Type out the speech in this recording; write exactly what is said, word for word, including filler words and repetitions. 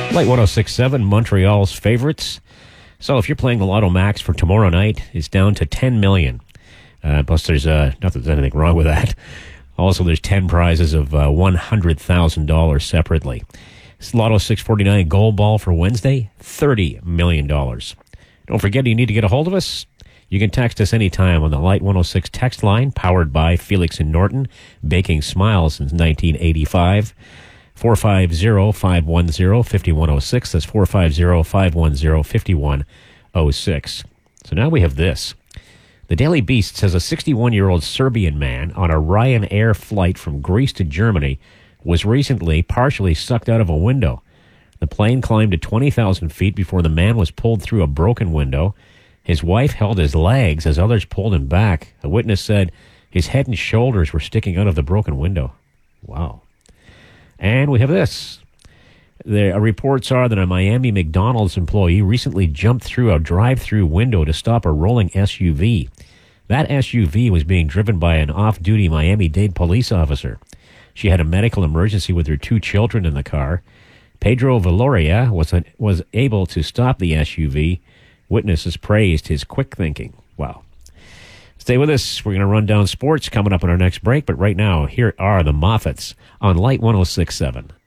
Light one oh six point seven, Montreal's favorites. So if you're playing the Lotto Max for tomorrow night, it's down to ten million dollars. Uh, plus, there's uh, not that there's anything wrong with that. Also, there's ten prizes of uh, one hundred thousand dollars separately. It's Lotto six forty-nine Gold Ball for Wednesday, thirty million dollars. Don't forget, you need to get a hold of us. You can text us anytime on the Light one oh six text line, powered by Felix and Norton, baking smiles since nineteen eighty-five. four five zero, five one zero, five one zero six. That's four five zero, five one zero, five one zero six. So now we have this. The Daily Beast says a sixty-one-year-old Serbian man on a Ryanair flight from Greece to Germany was recently partially sucked out of a window. The plane climbed to twenty thousand feet before the man was pulled through a broken window. His wife held his legs as others pulled him back. A witness said his head and shoulders were sticking out of the broken window. Wow. And we have this. The uh, reports are that a Miami McDonald's employee recently jumped through a drive-through window to stop a rolling S U V. That S U V was being driven by an off-duty Miami-Dade police officer. She had a medical emergency with her two children in the car. Pedro Valoria was, uh, was able to stop the S U V. Witnesses praised his quick thinking. Wow. Stay with us. We're going to run down sports coming up in our next break. But right now, here are the Moffats on Light one oh six point seven.